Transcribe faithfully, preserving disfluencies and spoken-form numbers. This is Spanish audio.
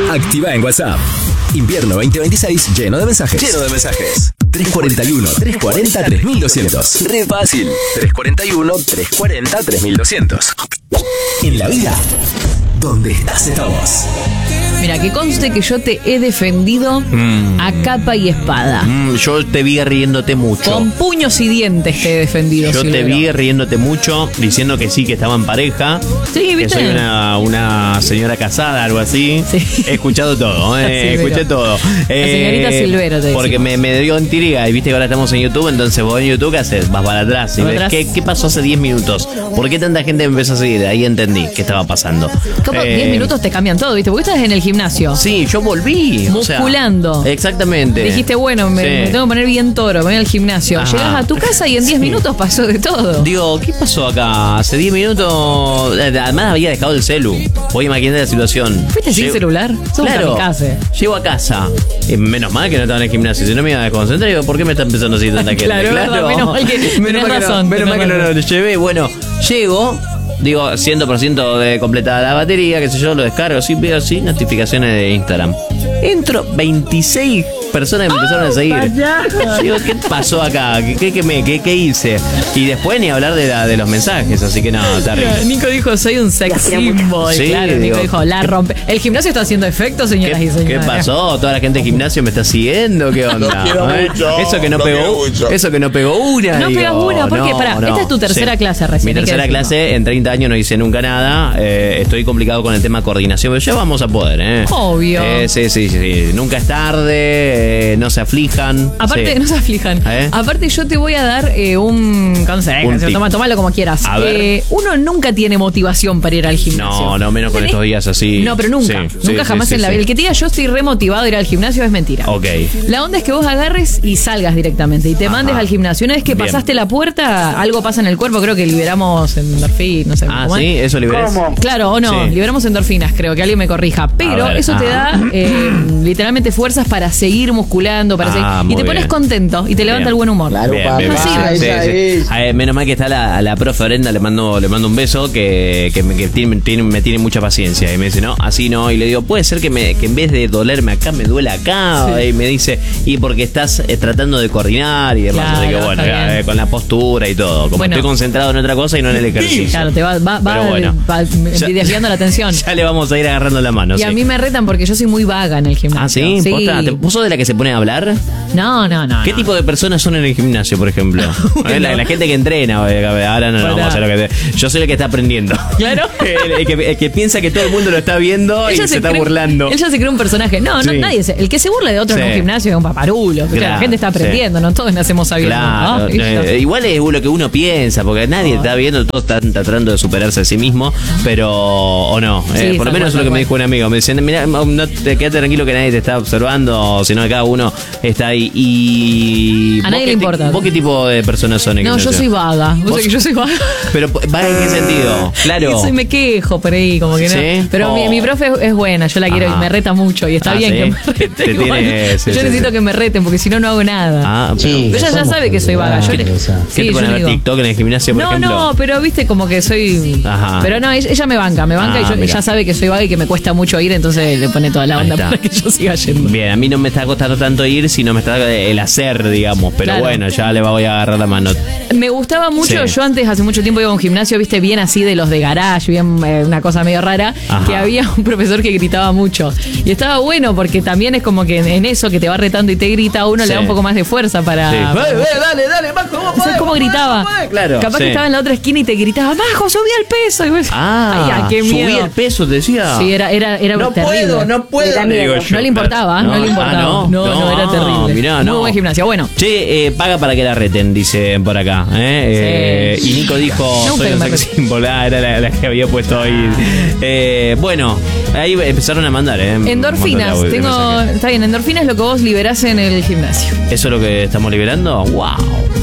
Activa en WhatsApp. Invierno veinte veintiséis lleno de mensajes. Lleno de mensajes. tres cuarenta y uno, tres cuarenta, tres mil doscientos. Re fácil. tres cuarenta y uno, tres cuarenta, tres mil doscientos. En la vida, ¿dónde estás estamos? Mira, que conste que yo te he defendido mm. a capa y espada. Mm, yo te vi riéndote mucho. Con puños y dientes te he defendido. Yo Silvero. te vi riéndote mucho, diciendo que sí, que estaba en pareja. Sí, ¿viste? Que soy una, una señora casada, algo así. Sí. He escuchado todo, eh, Silvero. escuché todo. La señorita Eh, Silvero, te Porque me, me dio intriga y viste que ahora estamos en YouTube, entonces vos en YouTube, ¿qué haces? Vas para atrás y ¿Para ves, atrás? ¿qué, ¿qué pasó hace diez minutos? ¿Por qué tanta gente me empezó a seguir? Ahí entendí qué estaba pasando. ¿Cómo? Eh, diez minutos te cambian todo, ¿viste? Porque estás en el gimnasio. Sí, yo volví. Musculando. O sea, exactamente. Dijiste, bueno, me, Sí. me tengo que poner bien toro, me voy al gimnasio. Ajá. Llegás a tu casa y en diez Sí. minutos pasó de todo. Digo, ¿qué pasó acá? Hace diez minutos. Además había dejado el celu. Voy a imaginar la situación. ¿Fuiste sin Llego- celular? Sos Claro. un kamikaze. Llego a casa. Eh, menos mal que no estaba en el gimnasio. Si no me iba a desconcentrar, digo, ¿por qué me está empezando así tanta gente? Claro, es verdad, menos mal que- tenés Menos mal que no- razón, Menos mal que tenés no lo razón. llevé. Bueno, llego. Digo, cien por ciento de completada la batería, qué sé yo, lo descargo, sí, veo así, notificaciones de Instagram. Entro, veintiséis personas que me empezaron a seguir. Digo, ¿qué pasó acá? ¿Qué, qué, qué me, qué, qué hice? Y después ni hablar de, la, de los mensajes, así que no, terrible. Nico dijo, soy un sex symbol. Sí, claro, digo, Nico dijo, la rompe. El gimnasio está haciendo efecto, señoras y ¿Qué, señores. qué pasó? ¿Toda la gente de gimnasio me está siguiendo? ¿Qué onda? Lo quiero ¿Eh? mucho, Eso que no lo quiero pegó, mucho. eso que no pegó una. No digo, pegas una, ¿por qué? Pará, esta es tu tercera clase recién, Mi hay que tercera decirlo. clase, en treinta años no hice nunca nada. eh, estoy complicado con el tema coordinación, pero ya vamos a poder, ¿eh? Obvio. Eh, sí, sí, sí, sí. Nunca es tarde, eh, no se aflijan. Aparte, Sí. no se aflijan. ¿Eh? Aparte, yo te voy a dar eh, un consejo. Un tip. Toma, tomalo como quieras. A ver. Eh, uno nunca tiene motivación para ir al gimnasio. No, no, menos con ¿Tenés? estos días así. No, pero nunca. Sí, sí, nunca sí, jamás sí, en la sí. vida. El que te diga yo estoy remotivado a ir al gimnasio es mentira. Ok. La onda es que vos agarres y salgas directamente y te Ajá. mandes al gimnasio. Una vez que Bien. pasaste la puerta, algo pasa en el cuerpo. Creo que liberamos endorfinas, no sé Ah, cómo es. sí, eso liberás. Claro, o no, Sí. liberamos endorfinas, creo que alguien me corrija. Pero ver, eso te ajá. da eh, literalmente fuerzas para seguir musculando, para Ah, seguir. Y muy te pones bien. contento y te levanta Bien. el buen humor. Claro, Bien, papá, bien, Así, bien. Sí, esa sí. es. Eh, menos mal que está la, la profe Brenda, le mando, le mando un beso, que, que, me, que tiene, tiene- me tiene mucha paciencia. Y me dice, no, así no. Y le digo, puede ser que, me, que en vez de dolerme acá, me duela acá. Sí. Y me dice, y porque estás eh, tratando de coordinar y demás. Claro, Así que bueno, está bien. eh, con la postura y todo. Como Bueno. estoy concentrado en otra cosa y no en el ejercicio. Claro, te va, va, va, Pero bueno. va Ya- desviando la atención. Ya le vamos a ir agarrando la mano. Y sí. a mí me retan porque yo soy muy vaga en el gimnasio. Ah, sí, ¿Posta? ¿Te- ¿Vos sos de la que se pone a hablar? No, no, no. ¿Qué no. tipo de personas son en el gimnasio, por ejemplo? Bueno. la, la gente que entrena. eh, Ahora no, no Pará. vamos a hacer lo que. Yo soy el que está aprendiendo. Claro. el, el que, el que piensa que todo el mundo lo está viendo y Ella se, está cree- burlando. Él ya se cree un personaje. No, no, Sí. nadie se, el que se burla de otro Sí. en un gimnasio es un paparulo. Claro, Claro, la gente está aprendiendo, sí. no todos nacemos sabiendo. Claro, ¿no? Y eh, yo- igual es lo que uno piensa, porque nadie está viendo, todos están tratando de superarse a sí mismo, pero o no, eh, Sí, por lo tal menos es cual, lo que tal me dijo un amigo, me decían, mira, no te quédate tranquilo que nadie te está observando, sino que cada uno está ahí y A ¿vos nadie qué le ti- importa. ¿Vos qué tipo de personas son en el No, yo gimnasio? soy vaga. ¿Vos ¿Vos- sabés que yo soy vaga? Pero ¿va en qué sentido? Claro. Eso, y me quejo por ahí, como que no. ¿Sí? Pero mi, Oh. mi profe es, es buena, yo la quiero Ajá. y me reta mucho. Y está Ah, bien ¿sí? que me Te- reten. te igual. tiene- sí, yo sí, necesito sí. que me reten, porque si no, no hago nada. Ah, Sí. Pero ella ya somos sabe que soy vaga. Yo le- culturales, esa. ¿Qué Sí, te yo ponen a le ver digo. TikTok en el gimnasio, por No, ejemplo? no, pero viste como que soy. Ajá. Pero no, ella, ella me banca, me banca Ah, y yo, mira. ella sabe que soy vaga y que me cuesta mucho ir, entonces le pone toda la Ahí onda está. para que yo siga yendo. Bien, a mí no me está costando tanto ir, sino me está el hacer, digamos. Pero Claro. bueno, ya le voy a agarrar la mano. Me gustaba mucho, Sí. yo antes hace mucho tiempo iba a un gimnasio, viste, bien así de los de garage, bien eh, una cosa medio rara, Ajá. que había un profesor que gritaba mucho. Y estaba bueno porque también es como que en, en eso que te va retando y te grita, a uno Sí. le da un poco más de fuerza para... Sí. para- Eh, eh, dale, dale, Majo, vos ¿Sabes podés, cómo vos gritaba? podés, claro. Capaz Sí. que estaba en la otra esquina y te gritaba, Majo, subí el peso. Y vos- Ah, Ay, ah, qué subí miedo. el peso, te decía. Sí, era, era, era no terrible. puedo, no puedo. Era le digo miedo. yo. No le importaba, no, le importaba. Ah, no, no, no, era ah, terrible. Mirá, Muy no. buen gimnasio. Bueno. Che, eh, paga para que la reten, dicen por acá. ¿eh? Sí. Eh, y Nico dijo, Me gusta soy que un me sex reten. symbol. Ah, era la, la que había puesto ahí. Eh, bueno, ahí empezaron a mandar, ¿eh? Endorfinas. Un montón de Tengo, mensajes. está bien, endorfinas es lo que vos liberás en el gimnasio. ¿Eso es lo que estamos liberando? ¡Wow!